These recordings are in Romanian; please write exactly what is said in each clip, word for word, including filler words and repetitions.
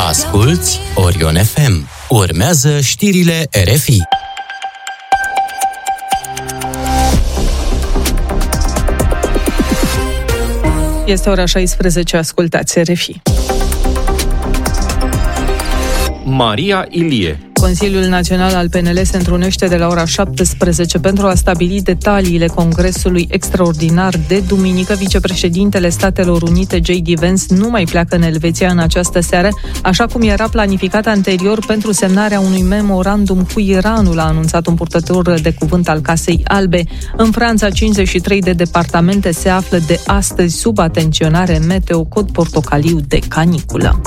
Asculți Orion F M. Urmează știrile R F I. Este ora șaisprezece, ascultați R F I. Maria Ilie. Consiliul Național al P N L se întrunește de la ora șaptesprezece pentru a stabili detaliile Congresului Extraordinar de duminică. Vicepreședintele Statelor Unite, J D Vance, nu mai pleacă în Elveția în această seară, așa cum era planificat anterior pentru semnarea unui memorandum cu Iranul, a anunțat un purtător de cuvânt al Casei Albe. În Franța, cincizeci și trei de departamente se află de astăzi sub atenționare meteo, cod portocaliu de caniculă.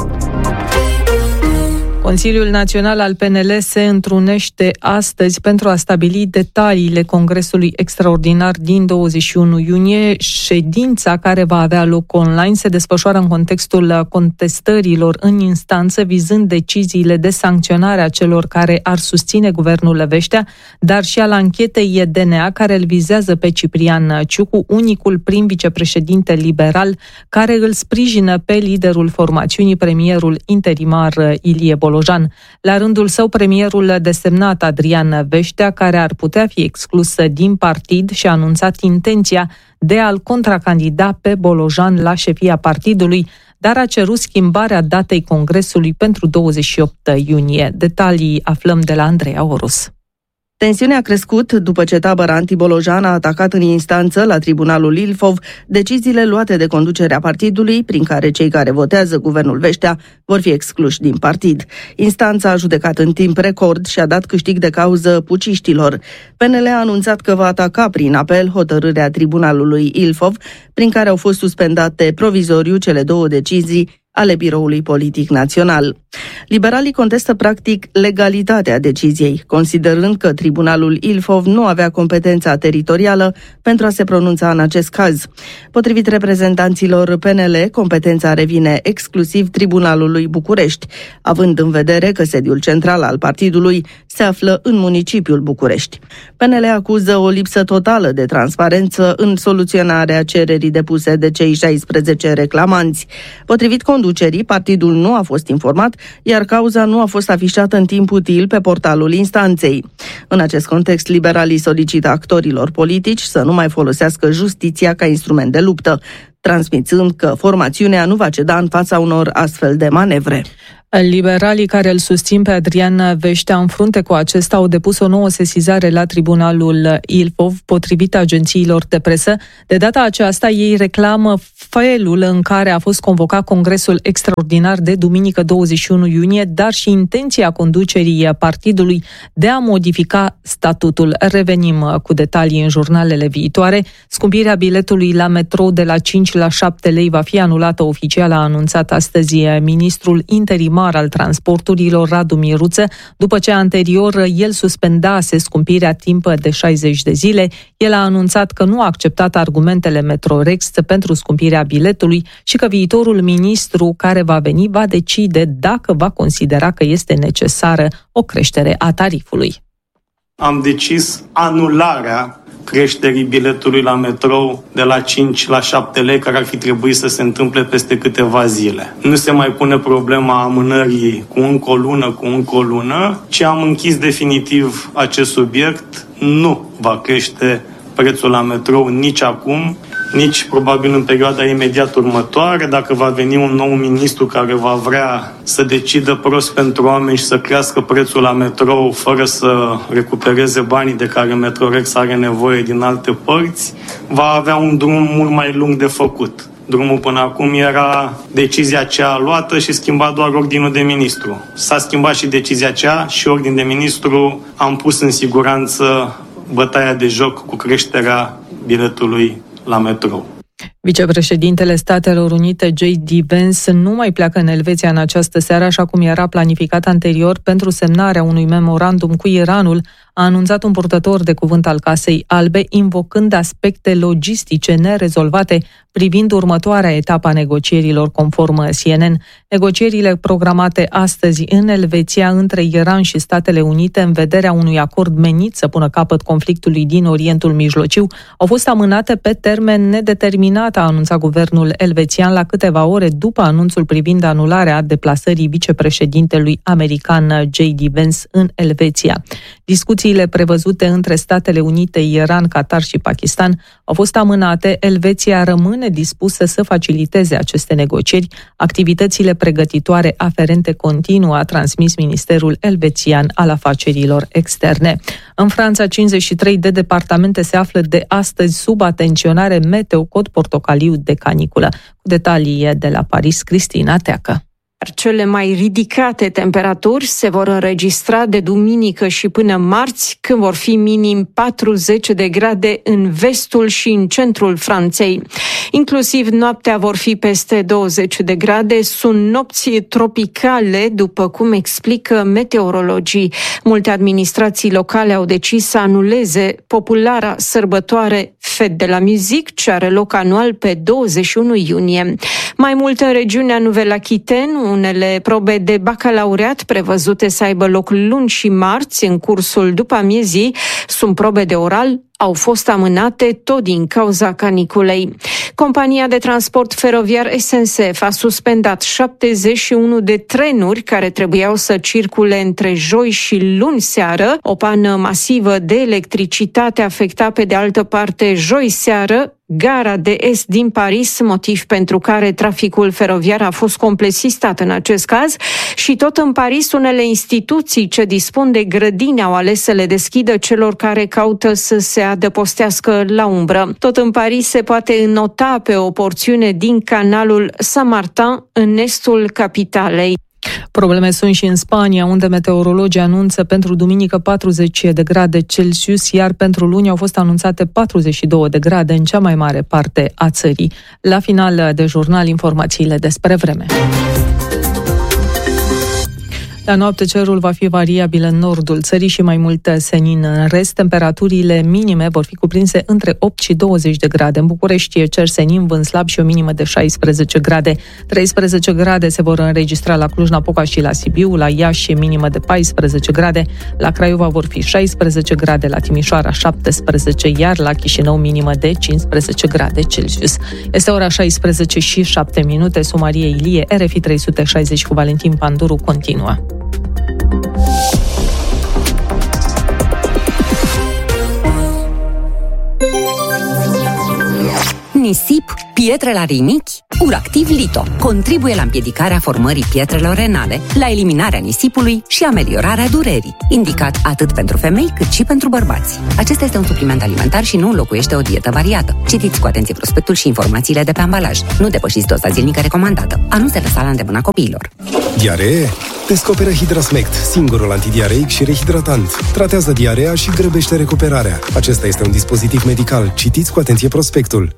Consiliul Național al P N L se întrunește astăzi pentru a stabili detaliile Congresului Extraordinar din douăzeci și unu iunie. Ședința, care va avea loc online, se desfășoară în contextul contestărilor în instanță vizând deciziile de sancționare a celor care ar susține guvernul Vestea, dar și al anchetei D N A care îl vizează pe Ciprian Ciucu, unicul prim vicepreședinte liberal care îl sprijină pe liderul formațiunii, premierul interimar Ilie Bolojan. La rândul său, premierul desemnat Adrian Vestea, care ar putea fi exclus din partid, și-a anunțat intenția de a-l contracandida pe Bolojan la șefia partidului, dar a cerut schimbarea datei Congresului pentru douăzeci și opt iunie. Detalii aflăm de la Andreea Orus. Tensiunea a crescut după ce tabăra anti-Bolojan a atacat în instanță la Tribunalul Ilfov deciziile luate de conducerea partidului, prin care cei care votează guvernul Vestea vor fi excluși din partid. Instanța a judecat în timp record și a dat câștig de cauză puciștilor. P N L a anunțat că va ataca prin apel hotărârea Tribunalului Ilfov, prin care au fost suspendate provizoriu cele două decizii ale Biroului Politic Național. Liberalii contestă practic legalitatea deciziei, considerând că Tribunalul Ilfov nu avea competența teritorială pentru a se pronunța în acest caz. Potrivit reprezentanților P N L, competența revine exclusiv Tribunalului București, având în vedere că sediul central al partidului se află în municipiul București. P N L acuză o lipsă totală de transparență în soluționarea cererii depuse de cei șaisprezece reclamanți. Potrivit conducerii, partidul nu a fost informat, iar cauza nu a fost afișată în timp util pe portalul instanței. În acest context, liberalii solicită actorilor politici să nu mai folosească justiția ca instrument de luptă, transmițând că formațiunea nu va ceda în fața unor astfel de manevre. Liberalii care îl susțin pe Adrian Vestea în frunte cu acesta au depus o nouă sesizare la Tribunalul Ilfov, potrivit agențiilor de presă. De data aceasta, ei reclamă felul în care a fost convocat Congresul Extraordinar de duminică douăzeci și unu iunie, dar și intenția conducerii partidului de a modifica statutul. Revenim cu detalii în jurnalele viitoare. Scumpirea biletului la metrou de la cinci la șapte lei va fi anulată oficial, a anunțat astăzi ministrul interimar al transporturilor, Radu Miruță, după ce anterior el suspendase scumpirea timp de șaizeci de zile. El a anunțat că nu a acceptat argumentele Metrorex pentru scumpirea biletului și că viitorul ministru care va veni va decide dacă va considera că este necesară o creștere a tarifului. Am decis anularea creșterii biletului la metrou de la cinci la șapte lei, care ar fi trebuit să se întâmple peste câteva zile. Nu se mai pune problema amânării cu încă o lună, cu încă o lună, ci am închis definitiv acest subiect. Nu va crește prețul la metrou nici acum, nici probabil în perioada imediat următoare. Dacă va veni un nou ministru care va vrea să decidă prost pentru oameni și să crească prețul la metrou fără să recupereze banii de care Metrorex are nevoie din alte părți, va avea un drum mult mai lung de făcut. Drumul până acum era decizia aceea luată și schimba doar ordinul de ministru. S-a schimbat și decizia aceea și ordin de ministru, am pus în siguranță bătaia de joc cu creșterea biletului la metrou. Vicepreședintele Statelor Unite, J D Vance, nu mai pleacă în Elveția în această seară, așa cum era planificat anterior, pentru semnarea unui memorandum cu Iranul, a anunțat un purtător de cuvânt al Casei Albe, invocând aspecte logistice nerezolvate privind următoarea etapă a negocierilor, conform C N N. Negocierile programate astăzi în Elveția între Iran și Statele Unite în vederea unui acord menit să pună capăt conflictului din Orientul Mijlociu au fost amânate pe termen nedeterminat, a anunțat guvernul elvețian la câteva ore după anunțul privind anularea deplasării vicepreședintelui american J D Vance în Elveția. Discuțiile prevăzute între Statele Unite, Iran, Qatar și Pakistan au fost amânate. Elveția rămâne dispusă să faciliteze aceste negocieri. Activitățile pregătitoare aferente continuă, a transmis Ministerul Elvețian al Afacerilor Externe. În Franța, cincizeci și trei de departamente se află de astăzi sub atenționare meteo, cod portocaliu de caniculă. Cu detalii de la Paris, Cristina Teacă. Cele mai ridicate temperaturi se vor înregistra de duminică și până marți, când vor fi minim patruzeci de grade în vestul și în centrul Franței. Inclusiv noaptea vor fi peste douăzeci de grade. Sunt nopți tropicale, după cum explică meteorologii. Multe administrații locale au decis să anuleze populara sărbătoare Fête de la Musique, ce are loc anual pe douăzeci și unu iunie. Mai mult în regiunea Nouvelle-Aquitaine, unele probe de bacalaureat prevăzute să aibă loc luni și marți în cursul după amiezii sunt probe de oral, au fost amânate tot din cauza caniculei. Compania de transport feroviar S N C F a suspendat șaptezeci și unu de trenuri care trebuiau să circule între joi și luni seară. O pană masivă de electricitate afecta pe de altă parte joi seară Gara de Est din Paris, motiv pentru care traficul feroviar a fost complet sistat în acest caz. Și tot în Paris, unele instituții ce dispun de grădini au ales să le deschidă celor care caută să se adăpostească la umbră. Tot în Paris se poate înnota pe o porțiune din canalul Saint-Martin în estul capitalei. Probleme sunt și în Spania, unde meteorologii anunță pentru duminică patruzeci de grade Celsius, iar pentru luni au fost anunțate patruzeci și două de grade în cea mai mare parte a țării. La final de jurnal, informațiile despre vreme. La noapte cerul va fi variabil în nordul țării și mai mult senin în rest. Temperaturile minime vor fi cuprinse între opt și douăzeci de grade. În București e cer senin, vânt slab și o minimă de șaisprezece grade. treisprezece grade se vor înregistra la Cluj-Napoca și la Sibiu, la Iași minimă de paisprezece grade, la Craiova vor fi șaisprezece grade, la Timișoara șaptesprezece, iar la Chișinău minimă de cincisprezece grade Celsius. Este ora șaisprezece și șapte minute. Sumarie Ilie, R F I trei sute șaizeci cu Valentin Panduru continuă. Nisip, pietre la rinichi, Uractiv Lito contribuie la împiedicarea formării pietrelor renale, la eliminarea nisipului și ameliorarea durerii, indicat atât pentru femei cât și pentru bărbați. Acesta este un supliment alimentar și nu înlocuiește o dietă variată. Citiți cu atenție prospectul și informațiile de pe ambalaj. Nu depășiți doza zilnică recomandată. A nu se lăsa la îndemâna copiilor. Diaree? Descoperă Hidrasmect, singurul antidiareic și rehidratant. Tratează diarea și grăbește recuperarea. Acesta este un dispozitiv medical. Citiți cu atenție prospectul.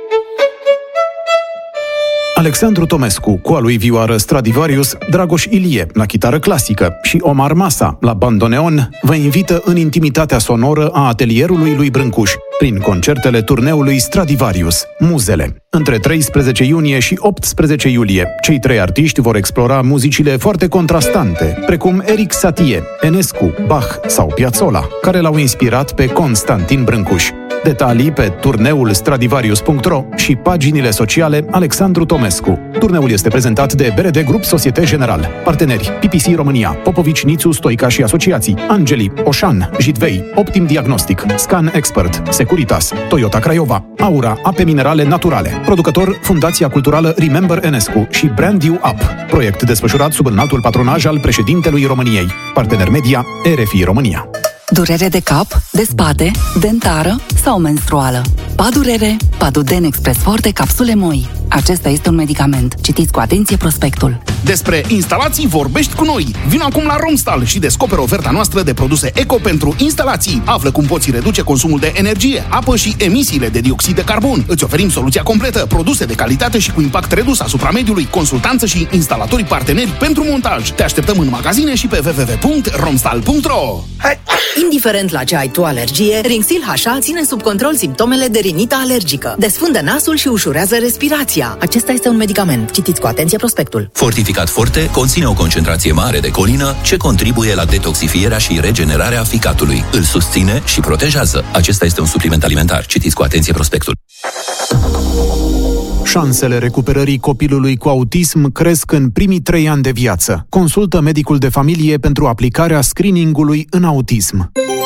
Alexandru Tomescu, cu a lui vioară Stradivarius, Dragoș Ilie, la chitară clasică, și Omar Masa, la bandoneon, vă invită în intimitatea sonoră a atelierului lui Brâncuș, prin concertele turneului Stradivarius, Muzele. Între treisprezece iunie și optsprezece iulie, cei trei artiști vor explora muzicile foarte contrastante, precum Eric Satie, Enescu, Bach sau Piazzolla, care l-au inspirat pe Constantin Brâncuș. Detalii pe turneul stradivarius punct ro și paginile sociale Alexandru Tomescu. Turneul este prezentat de B R D Grup Societe General. Parteneri: P P C România, Popovici, Nițu, Stoica și Asociații, Angeli, Oșan, Jitvei, Optim Diagnostic, Scan Expert, Securitas, Toyota Craiova, Aura, Ape Minerale Naturale. Producător: Fundația Culturală Remember Enescu și Brand You Up. Proiect desfășurat sub înaltul patronaj al președintelui României. Partener media R F I România. Durere de cap, de spate, dentară sau menstruală. Padurere, Paduden Express Forte Capsule Moi. Acesta este un medicament. Citiți cu atenție prospectul. Despre instalații vorbești cu noi. Vino acum la Romstal și descoperă oferta noastră de produse eco pentru instalații. Află cum poți reduce consumul de energie, apă și emisiile de dioxid de carbon. Îți oferim soluția completă, produse de calitate și cu impact redus asupra mediului, consultanță și instalatori parteneri pentru montaj. Te așteptăm în magazine și pe w w w punct romstal punct ro. Indiferent la ce ai tu alergie, Rinxil H A ține sub control simptomele de rinită alergică. Desfundă nasul și ușurează respirația. Acesta este un medicament. Citiți cu atenție prospectul. Fortificat Forte conține o concentrație mare de colină ce contribuie la detoxifierea și regenerarea ficatului. Îl susține și protejează. Acesta este un supliment alimentar. Citiți cu atenție prospectul. Șansele recuperării copilului cu autism cresc în primii trei ani de viață. Consultă medicul de familie pentru aplicarea screeningului în autism.